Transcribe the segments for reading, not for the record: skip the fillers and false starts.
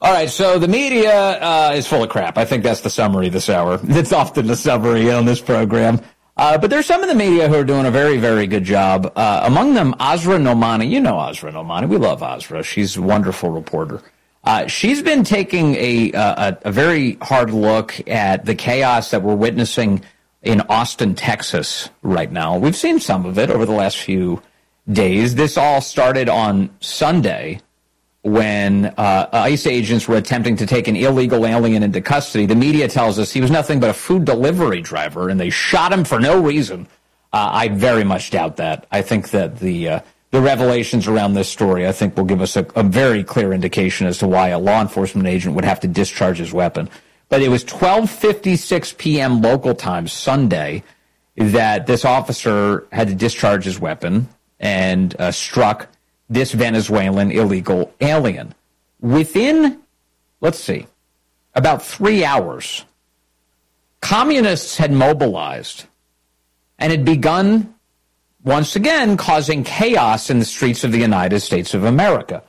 All right, so the media is full of crap. I think that's the summary this hour. It's often the summary on this program. But there's some in the media who are doing a very, very good job. Among them, Asra Nomani. You know Asra Nomani. We love Asra. She's a wonderful reporter. She's been taking a very hard look at the chaos that we're witnessing in Austin, Texas right now. We've seen some of it over the last few days. This all started on Sunday when ICE agents were attempting to take an illegal alien into custody. The media tells us he was nothing but a food delivery driver, and they shot him for no reason. I very much doubt that. I think that the revelations around this story, I think, will give us a very clear indication as to why a law enforcement agent would have to discharge his weapon. But it was 12:56 p.m. local time Sunday that this officer had to discharge his weapon and struck this Venezuelan illegal alien. Within, let's see, about 3 hours, communists had mobilized and had begun, once again, causing chaos in the streets of the United States of America.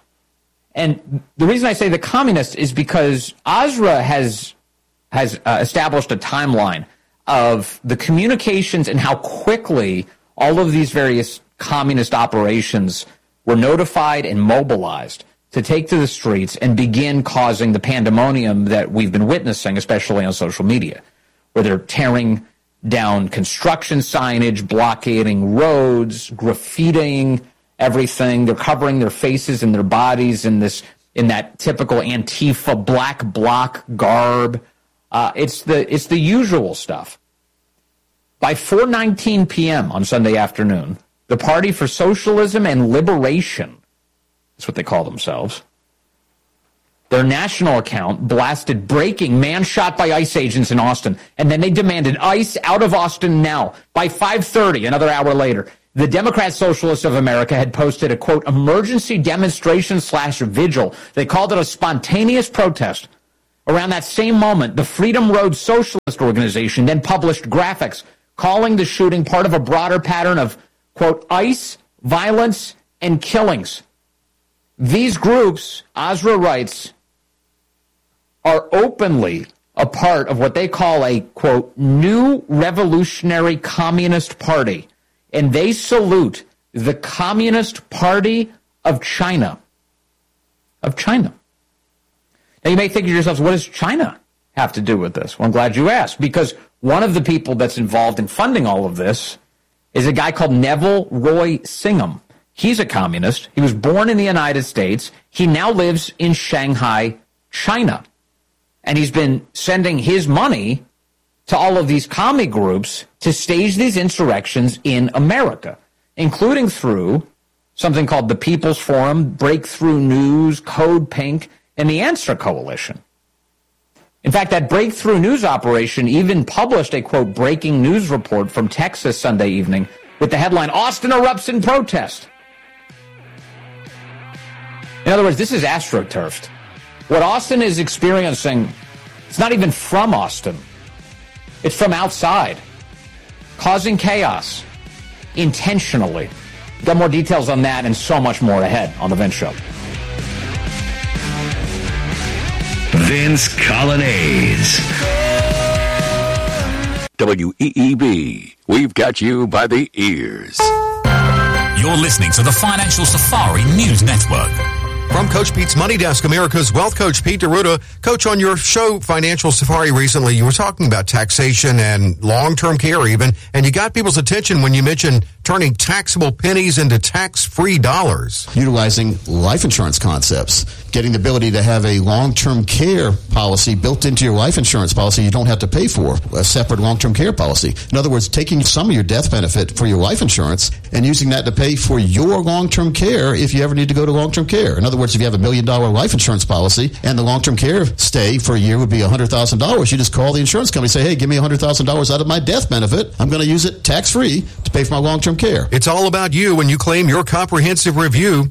And the reason I say the communists is because Asra has established a timeline of the communications and how quickly all of these various communist operations were notified and mobilized to take to the streets and begin causing the pandemonium that we've been witnessing, especially on social media, where they're tearing down construction signage, blockading roads, graffitiing everything. They're covering their faces and their bodies in that typical Antifa black bloc garb. It's the usual stuff. By 4:19 p.m. on Sunday afternoon, the Party for Socialism and Liberation, that's what they call themselves, their national account blasted breaking man shot by ICE agents in Austin. And then they demanded ICE out of Austin now. By 5:30, another hour later, the Democrat Socialists of America had posted a, quote, emergency demonstration / vigil. They called it a spontaneous protest. Around that same moment, the Freedom Road Socialist Organization then published graphics calling the shooting part of a broader pattern of, quote, ICE, violence, and killings. These groups, Asra writes, are openly a part of what they call a, quote, new revolutionary communist party, and they salute the Communist Party of China. Of China. Now, you may think to yourselves, what does China have to do with this? Well, I'm glad you asked, because one of the people that's involved in funding all of this is a guy called Neville Roy Singham. He's a communist. He was born in the United States. He now lives in Shanghai, China. And he's been sending his money to all of these commie groups to stage these insurrections in America, including through something called the People's Forum, Breakthrough News, Code Pink, and the Answer Coalition. In fact, that Breakthrough News operation even published a, quote, breaking news report from Texas Sunday evening with the headline, Austin erupts in protest. In other words, this is astroturfed. What Austin is experiencing, it's not even from Austin. It's from outside, causing chaos intentionally. Got more details on that and so much more ahead on The Vince Show. Vince Colonnese. WEEB. We've got you by the ears. You're listening to the Financial Safari News Network. From Coach Pete's Money Desk, America's Wealth Coach Pete D'Arruda. Coach, on your show Financial Safari recently, you were talking about taxation and long-term care even, and you got people's attention when you mentioned turning taxable pennies into tax-free dollars. Utilizing life insurance concepts, getting the ability to have a long-term care policy built into your life insurance policy you don't have to pay for, a separate long-term care policy. In other words, taking some of your death benefit for your life insurance and using that to pay for your long-term care if you ever need to go to long-term care. In other words, if you have $1 million life insurance policy and the long-term care stay for a year would be $100,000, you just call the insurance company and say, hey, give me $100,000 out of my death benefit. I'm going to use it tax-free to pay for my long-term care. It's all about you when you claim your comprehensive review.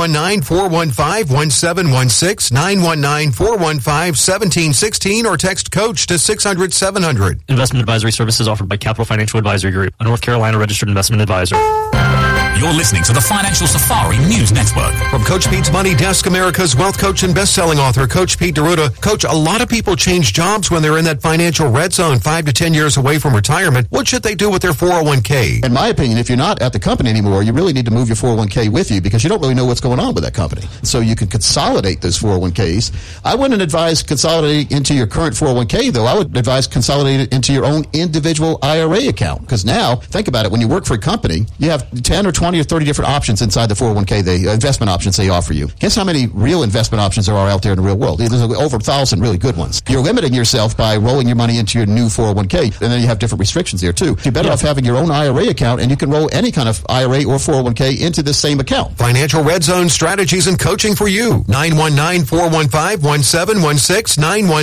919-415-1716, 919-415-1716, or text COACH to 600-700. Investment advisory services offered by Capital Financial Advisory Group, a North Carolina registered investment advisor. You're listening to the Financial Safari News Network. From Coach Pete's Money Desk, America's wealth coach and best-selling author, Coach Pete D'Arruda. Coach, a lot of people change jobs when they're in that financial red zone, 5 to 10 years away from retirement. What should they do with their 401k? In my opinion, if you're not at the company anymore, you really need to move your 401k with you because you don't really know what's going on with that company. So you can consolidate those 401ks. I wouldn't advise consolidating into your current 401k, though. I would advise consolidating it into your own individual IRA account. Because now, think about it, when you work for a company, you have 10 or 20 or 30 different options inside the 401k, investment options they offer you. Guess how many real investment options there are out there in the real world? There's over 1,000 really good ones. You're limiting yourself by rolling your money into your new 401k, and then you have different restrictions there too. You're better off having your own IRA account, and you can roll any kind of IRA or 401k into the same account. Financial red zone strategies and coaching for you. 919-415-1716,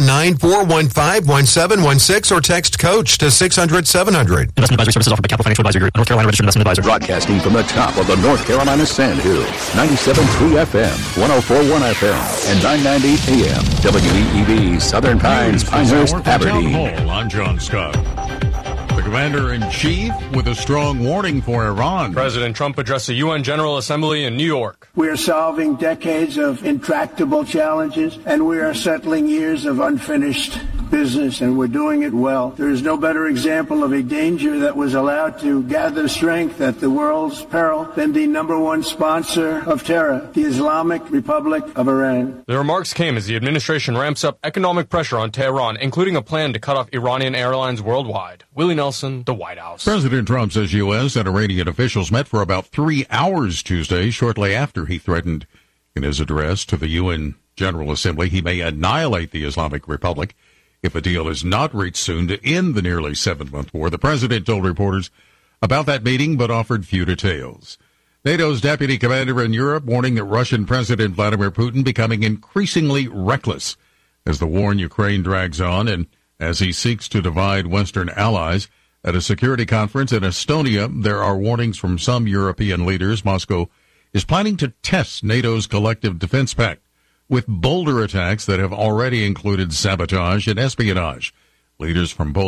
919-415-1716, or text coach to 600-700. Investment advisory services offered by Capital Financial Advisory Group, North Carolina registered investment advisor. Broadcasting from the top of the North Carolina Sand Hills. 97.3 FM, 104.1 FM, and 990 AM. WEEV, Southern Pines, Pinehurst, Aberdeen. I'm John Scott. The Commander-in-Chief with a strong warning for Iran. President Trump addressed the UN General Assembly in New York. We are solving decades of intractable challenges, and we are settling years of unfinished business, and we're doing it well. There is no better example of a danger that was allowed to gather strength at the world's peril than the number one sponsor of terror, the Islamic Republic of Iran. The remarks came as the administration ramps up economic pressure on Tehran, including a plan to cut off Iranian airlines worldwide. Willie Nelson, the White House. President Trump says U.S. and Iranian officials met for about 3 hours Tuesday, shortly after he threatened in his address to the UN General Assembly he may annihilate the Islamic Republic if a deal is not reached soon to end the nearly 7-month war. The president told reporters about that meeting but offered few details. NATO's deputy commander in Europe warning that Russian President Vladimir Putin becoming increasingly reckless as the war in Ukraine drags on and as he seeks to divide Western allies. At a security conference in Estonia, there are warnings from some European leaders. Moscow is planning to test NATO's collective defense pact with bolder attacks that have already included sabotage and espionage. Leaders from both